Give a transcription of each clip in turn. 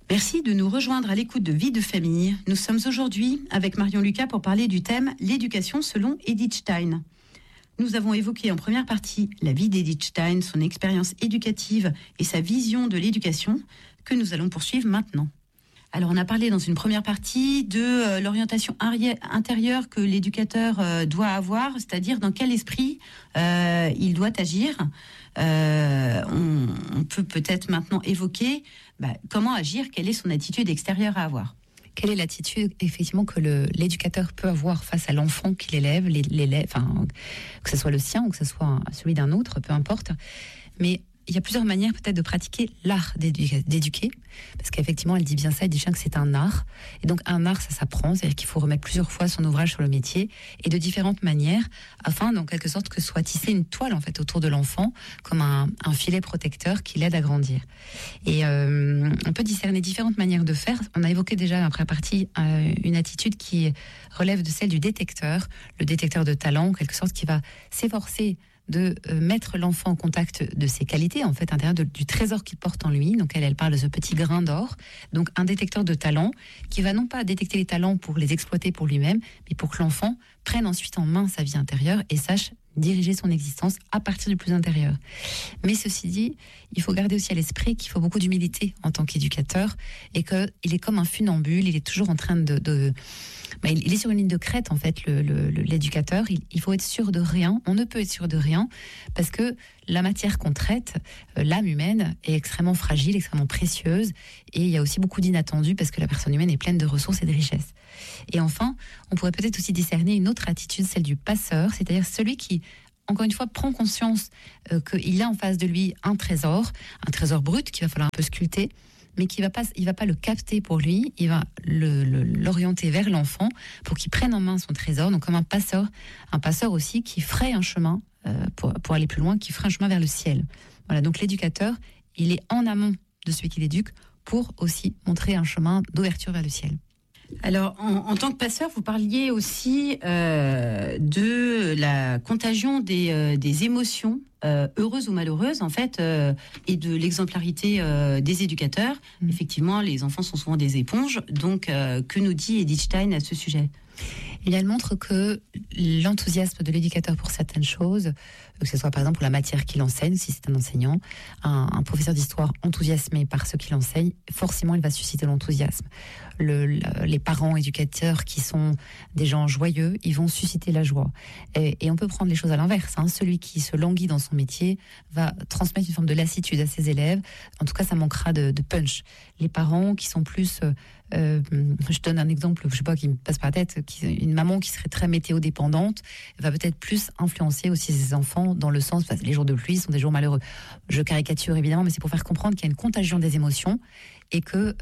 Merci de nous rejoindre à l'écoute de Vie de famille. Nous sommes aujourd'hui avec Marion Lucas pour parler du thème « L'éducation selon Edith Stein ». Nous avons évoqué en première partie la vie d'Edith Stein, son expérience éducative et sa vision de l'éducation que nous allons poursuivre maintenant. Alors on a parlé dans une première partie de l'orientation intérieure que l'éducateur doit avoir, c'est-à-dire dans quel esprit il doit agir. On peut peut-être maintenant évoquer comment agir, quelle est son attitude extérieure à avoir. Quelle est l'attitude effectivement que l'éducateur peut avoir face à l'enfant qu'il élève, que ce soit le sien ou que ce soit celui d'un autre, peu importe. Mais il y a plusieurs manières peut-être de pratiquer l'art d'éduquer, parce qu'effectivement elle dit bien ça, elle dit bien que c'est un art, et donc un art ça s'apprend, c'est-à-dire qu'il faut remettre plusieurs fois son ouvrage sur le métier, et de différentes manières, afin en quelque sorte que soit tissée une toile en fait autour de l'enfant, comme un filet protecteur qui l'aide à grandir. Et on peut discerner différentes manières de faire. On a évoqué déjà après partie une attitude qui relève de celle du détecteur, le détecteur de talent en quelque sorte, qui va s'efforcer de mettre l'enfant en contact de ses qualités, en fait, à l'intérieur du trésor qu'il porte en lui. Donc elle parle de ce petit grain d'or. Donc un détecteur de talent qui va non pas détecter les talents pour les exploiter pour lui-même, mais pour que l'enfant prenne ensuite en main sa vie intérieure et sache diriger son existence à partir du plus intérieur. Mais ceci dit, il faut garder aussi à l'esprit qu'il faut beaucoup d'humilité en tant qu'éducateur et qu'il est comme un funambule, il est toujours en train il est sur une ligne de crête en fait, l'éducateur. Il faut être sûr de rien, on ne peut être sûr de rien parce que la matière qu'on traite, l'âme humaine est extrêmement fragile, extrêmement précieuse et il y a aussi beaucoup d'inattendus parce que la personne humaine est pleine de ressources et de richesses. Et enfin, on pourrait peut-être aussi discerner une autre attitude, celle du passeur, c'est-à-dire celui qui, encore une fois, prend conscience qu'il a en face de lui un trésor brut qu'il va falloir un peu sculpter, mais il va pas le capter pour lui, il va l'orienter vers l'enfant pour qu'il prenne en main son trésor, donc comme un passeur aussi qui ferait un chemin pour aller plus loin, qui ferait un chemin vers le ciel. Voilà, donc l'éducateur, il est en amont de celui qui l'éduque pour aussi montrer un chemin d'ouverture vers le ciel. Alors, en tant que passeur, vous parliez aussi de la contagion des émotions, heureuses ou malheureuses, en fait, et de l'exemplarité des éducateurs. Effectivement, les enfants sont souvent des éponges. Donc, que nous dit Edith Stein à ce sujet ? Elle montre que l'enthousiasme de l'éducateur pour certaines choses, que ce soit par exemple pour la matière qu'il enseigne, si c'est un enseignant, un professeur d'histoire enthousiasmé par ce qu'il enseigne, forcément il va susciter l'enthousiasme. Les parents éducateurs qui sont des gens joyeux, ils vont susciter la joie. Et on peut prendre les choses à l'inverse. Celui qui se languit dans son métier va transmettre une forme de lassitude à ses élèves. En tout cas, ça manquera de punch. Les parents qui sont plus... je donne un exemple, je sais pas, qui me passe par la tête, une maman qui serait très météo-dépendante va peut-être plus influencer aussi ses enfants dans le sens, les jours de pluie sont des jours malheureux. Je caricature évidemment, mais c'est pour faire comprendre qu'il y a une contagion des émotions et que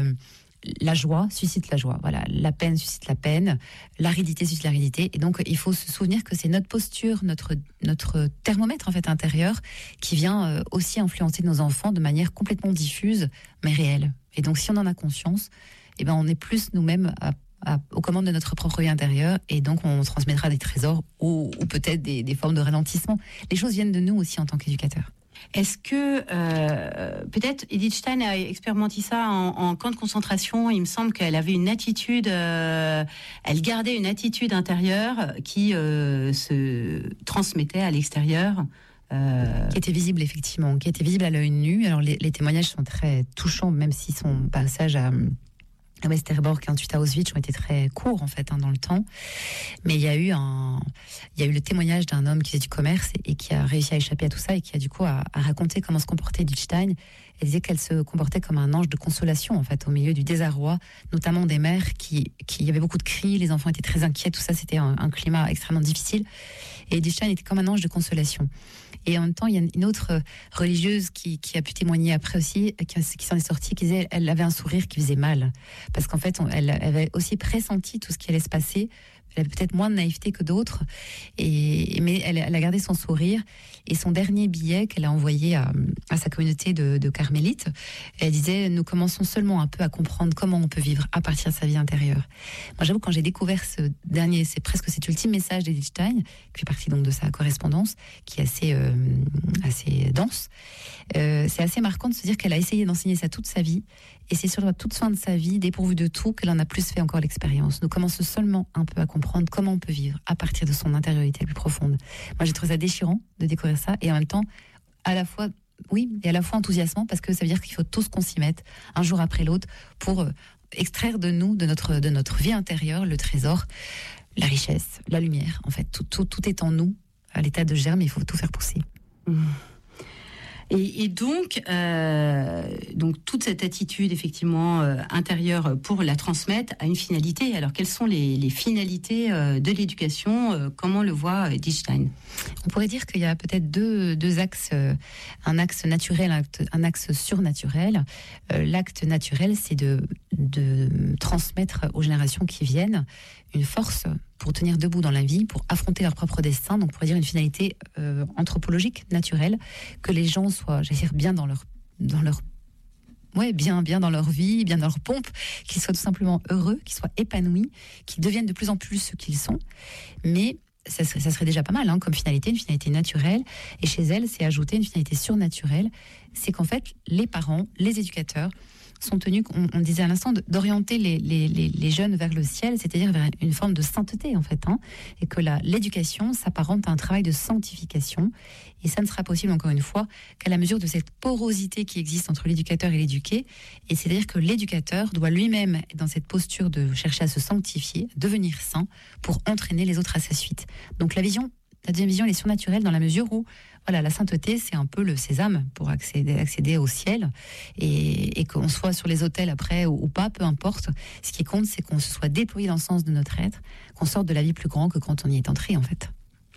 la joie suscite la joie. Voilà, la peine suscite la peine, l'aridité suscite l'aridité. Et donc, il faut se souvenir que c'est notre posture, notre thermomètre en fait intérieur, qui vient aussi influencer nos enfants de manière complètement diffuse, mais réelle. Et donc, si on en a conscience, on est plus nous-mêmes aux commandes de notre propre vie intérieure, et donc on transmettra des trésors ou peut-être des formes de ralentissement. Les choses viennent de nous aussi en tant qu'éducateurs. Est-ce que peut-être Edith Stein a expérimenté ça en camp de concentration? Il me semble qu'elle avait une attitude, elle gardait une attitude intérieure qui se transmettait à l'extérieur. Qui était visible effectivement, qui était visible à l'œil nu. Alors les témoignages sont très touchants, même si son passage à Westerbork et ensuite à Auschwitz ont été très courts en fait dans le temps. Mais il y a eu le témoignage d'un homme qui faisait du commerce et qui a réussi à échapper à tout ça et qui a du coup à raconter comment se comportait Edith Stein. Elle disait qu'elle se comportait comme un ange de consolation en fait au milieu du désarroi, notamment des mères qui y avait beaucoup de cris, les enfants étaient très inquiets, tout ça c'était un climat extrêmement difficile. Et Edith Stein était comme un ange de consolation. Et en même temps, il y a une autre religieuse qui a pu témoigner après aussi, qui s'en est sortie, qui disait elle avait un sourire qui faisait mal. Parce qu'en fait, elle avait aussi pressenti tout ce qui allait se passer Elle avait peut-être moins de naïveté que d'autres, mais elle a gardé son sourire. Et son dernier billet qu'elle a envoyé à sa communauté de carmélites, elle disait: nous commençons seulement un peu à comprendre comment on peut vivre à partir de sa vie intérieure. Moi, j'avoue, quand j'ai découvert cet ultime message d'Edith Stein, qui fait partie donc de sa correspondance, qui est assez dense, c'est assez marquant de se dire qu'elle a essayé d'enseigner ça toute sa vie. Et c'est sur toute fin de sa vie, dépourvue de tout, qu'elle en a plus fait encore l'expérience. Nous commençons seulement un peu à comprendre comment on peut vivre à partir de son intériorité la plus profonde. Moi, j'ai trouvé ça déchirant de découvrir ça, et en même temps, à la fois enthousiasmant, parce que ça veut dire qu'il faut tous qu'on s'y mette, un jour après l'autre, pour extraire de nous, de notre vie intérieure, le trésor, la richesse, la lumière. En fait, tout est en nous, à l'état de germe, il faut tout faire pousser. Et donc toute cette attitude effectivement intérieure pour la transmettre a une finalité. Alors quelles sont les finalités de l'éducation? Comment le voit Edith Stein? On pourrait dire qu'il y a peut-être deux axes, un axe naturel, un axe surnaturel. L'acte naturel, c'est de transmettre aux générations qui viennent une force pour tenir debout dans la vie, pour affronter leur propre destin. Donc, on pourrait dire une finalité anthropologique, naturelle, que les gens soient, bien dans leur bien dans leur vie, bien dans leur pompe, qu'ils soient tout simplement heureux, qu'ils soient épanouis, qu'ils deviennent de plus en plus ce qu'ils sont. Mais ça serait déjà pas mal comme finalité, une finalité naturelle. Et chez elle, c'est ajouter une finalité surnaturelle. C'est qu'en fait, les parents, les éducateurs sont tenus, on disait à l'instant, d'orienter les jeunes vers le ciel, c'est-à-dire vers une forme de sainteté, en fait. Et que l'éducation s'apparente à un travail de sanctification. Et ça ne sera possible, encore une fois, qu'à la mesure de cette porosité qui existe entre l'éducateur et l'éduqué. Et c'est-à-dire que l'éducateur doit lui-même être dans cette posture de chercher à se sanctifier, devenir saint, pour entraîner les autres à sa suite. Donc la deuxième vision, elle est surnaturelle dans la mesure où la sainteté, c'est un peu le sésame pour accéder au ciel, et qu'on soit sur les autels après ou pas, peu importe. Ce qui compte, c'est qu'on se soit déployé dans le sens de notre être, qu'on sorte de la vie plus grand que quand on y est entré, en fait.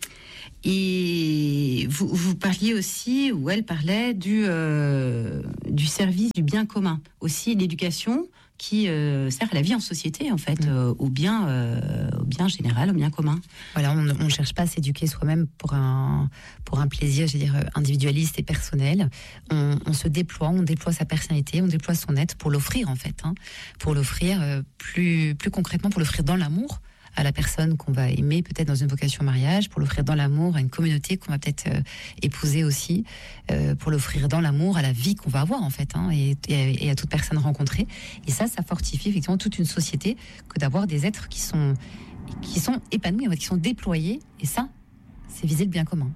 Et vous parliez aussi, ou elle parlait du service du bien commun. Aussi l'éducation qui sert à la vie en société, en fait, au bien général, au bien commun. Voilà, on ne cherche pas à s'éduquer soi-même pour un plaisir, individualiste et personnel. On se déploie, on déploie sa personnalité, on déploie son être pour l'offrir, en fait. Pour l'offrir plus concrètement, pour l'offrir dans l'amour à la personne qu'on va aimer, peut-être dans une vocation mariage, pour l'offrir dans l'amour à une communauté qu'on va peut-être épouser aussi, pour l'offrir dans l'amour à la vie qu'on va avoir, en fait, et à toute personne rencontrée. Et ça fortifie effectivement toute une société que d'avoir des êtres qui sont épanouis, en fait, qui sont déployés. Et ça, c'est viser le bien commun.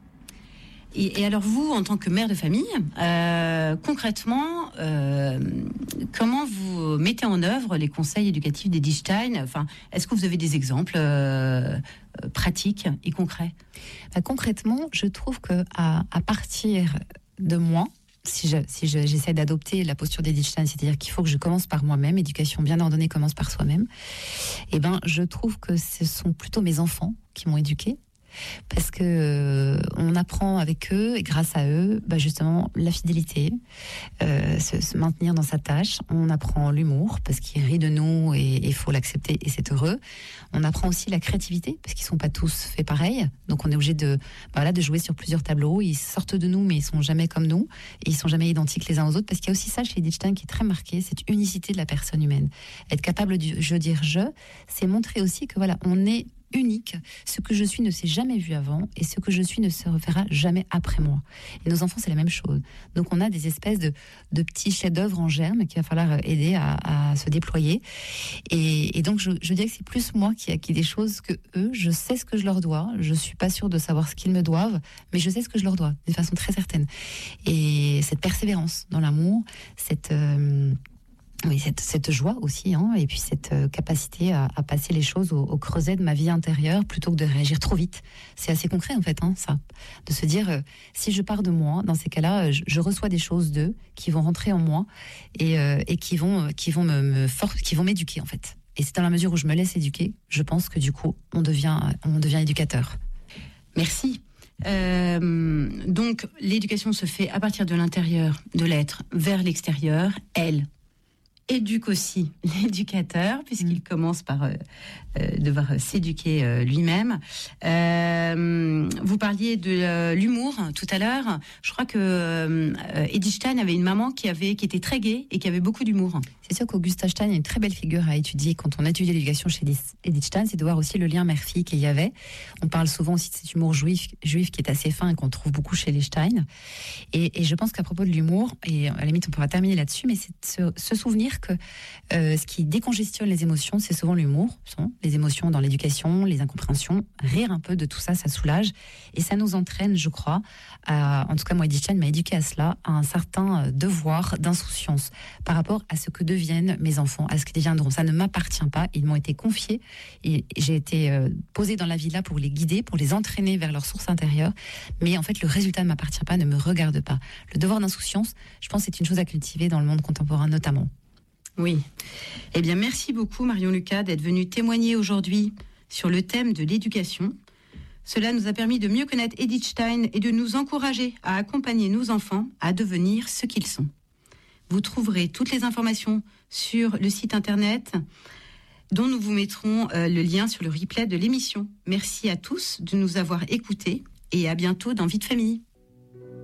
Et alors vous, en tant que mère de famille, concrètement, comment vous mettez en œuvre les conseils éducatifs d'Edith Stein? Enfin, est-ce que vous avez des exemples pratiques et concrets? Concrètement, je trouve que à partir de moi, si j'essaie d'adopter la posture d'Edith Stein, c'est-à-dire qu'il faut que je commence par moi-même, éducation bien ordonnée commence par soi-même, je trouve que ce sont plutôt mes enfants qui m'ont éduquée. Parce que on apprend avec eux, et grâce à eux, justement, la fidélité, se maintenir dans sa tâche. On apprend l'humour, parce qu'il rit de nous et il faut l'accepter, et c'est heureux. On apprend aussi la créativité, parce qu'ils ne sont pas tous faits pareil. Donc on est obligé de jouer sur plusieurs tableaux. Ils sortent de nous, mais ils ne sont jamais comme nous. Et ils ne sont jamais identiques les uns aux autres, parce qu'il y a aussi ça chez Edith Stein qui est très marqué, cette unicité de la personne humaine. Être capable de c'est montrer aussi que on est unique. Ce que je suis ne s'est jamais vu avant, et ce que je suis ne se reverra jamais après moi. Et nos enfants, c'est la même chose. Donc on a des espèces de petits chefs-d'œuvre en germe qu'il va falloir aider à se déployer. Et donc je dirais que c'est plus moi qui acquis des choses que eux. Je sais ce que je leur dois. Je suis pas sûre de savoir ce qu'ils me doivent, mais je sais ce que je leur dois de façon très certaine. Et cette persévérance dans l'amour, cette joie aussi, et puis cette capacité à passer les choses au creuset de ma vie intérieure plutôt que de réagir trop vite. C'est assez concret, en fait, ça. De se dire, si je pars de moi, dans ces cas-là, je reçois des choses d'eux qui vont rentrer en moi et qui vont m'éduquer, en fait. Et c'est dans la mesure où je me laisse éduquer, je pense que du coup, on devient éducateur. Merci. Donc, l'éducation se fait à partir de l'intérieur de l'être vers l'extérieur, elle. éduque aussi l'éducateur, puisqu'il commence par devoir s'éduquer lui-même. Vous parliez de l'humour tout à l'heure. Je crois que Edith Stein avait une maman qui était très gaie et qui avait beaucoup d'humour. C'est sûr qu'Augusta Stein est une très belle figure à étudier quand on étudie l'éducation chez Edith Stein, c'est de voir aussi le lien mère-fille qu'il y avait. On parle souvent aussi de cet humour juif qui est assez fin et qu'on trouve beaucoup chez les Stein. Et je pense qu'à propos de l'humour, et à la limite on pourra terminer là-dessus, mais c'est de se souvenir que ce qui décongestionne les émotions, c'est souvent l'humour, les émotions dans l'éducation, les incompréhensions. Rire un peu de tout ça, ça soulage. Et ça nous entraîne, je crois, en tout cas moi Edith Stein m'a éduqué à cela, à un certain devoir d'insouciance par rapport à ce que deviennent mes enfants, à ce qu'ils deviendront. Ça ne m'appartient pas, ils m'ont été confiés et j'ai été posée dans la vie là pour les guider, pour les entraîner vers leur source intérieure, mais en fait le résultat ne m'appartient pas, ne me regarde pas. Le devoir d'insouciance, je pense, c'est une chose à cultiver dans le monde contemporain notamment. Oui. Eh bien, merci beaucoup Marion Lucas d'être venue témoigner aujourd'hui sur le thème de l'éducation. Cela nous a permis de mieux connaître Edith Stein et de nous encourager à accompagner nos enfants à devenir ce qu'ils sont. Vous trouverez toutes les informations sur le site internet dont nous vous mettrons le lien sur le replay de l'émission. Merci à tous de nous avoir écoutés et à bientôt dans Vie de famille.